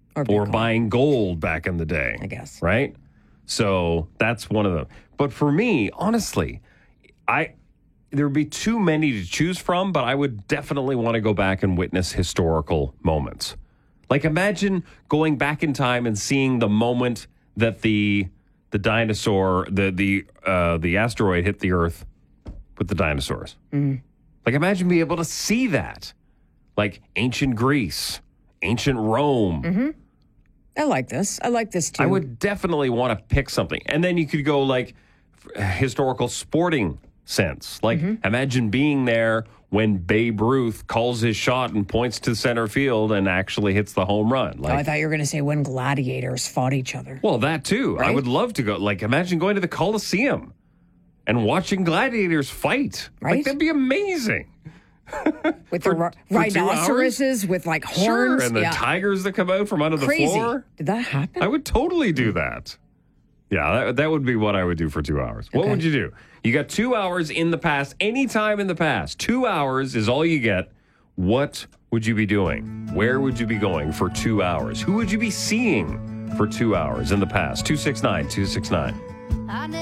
or buying gold back in the day. I guess. Right? So that's one of them. But for me, honestly, there would be too many to choose from, but I would definitely want to go back and witness historical moments. Like imagine going back in time and seeing the moment that the dinosaur, the asteroid hit the Earth with the dinosaurs. Mm. Like imagine being able to see that. Like ancient Greece, ancient Rome. Mm-hmm. I like this. I like this too. I would definitely want to pick something. And then you could go like historical sporting sense. Like imagine being there when Babe Ruth calls his shot and points to center field and actually hits the home run. Like, I thought you were going to say when gladiators fought each other. Well, that too. Right? I would love to go. Like imagine going to the Coliseum and watching gladiators fight. Right? Like that'd be amazing. With the rhinoceroses with like horns. Sure, and the tigers that come out from under the floor. Did that happen? I would totally do that. Yeah, that would be what I would do for 2 hours. What would you do? You got 2 hours in the past, anytime in the past. 2 hours is all you get. What would you be doing? Where would you be going for 2 hours? Who would you be seeing for 2 hours in the past? 269-269.